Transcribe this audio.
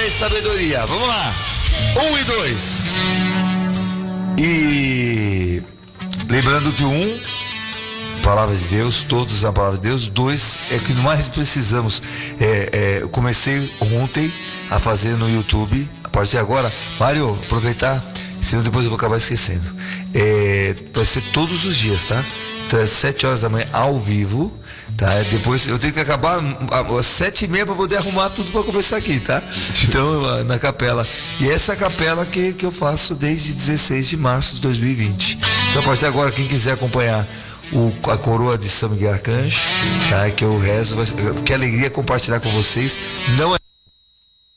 e sabedoria. Vamos lá. 1 e 2. E lembrando que palavra de Deus, todos a palavra de Deus. 2, é o que mais precisamos. Eu comecei ontem a fazer no YouTube. A partir de agora, Mário, aproveitar, senão depois eu vou acabar esquecendo. Vai ser todos os dias, tá? Então, às 7 horas da manhã, ao vivo, tá? Depois eu tenho que acabar às 7h30 para poder arrumar tudo para começar aqui, tá? Então, na capela. E essa capela que eu faço desde 16 de março de 2020. Então, a partir de agora, quem quiser acompanhar a coroa de São Miguel Arcanjo, tá? Que eu rezo, que alegria compartilhar com vocês. Não é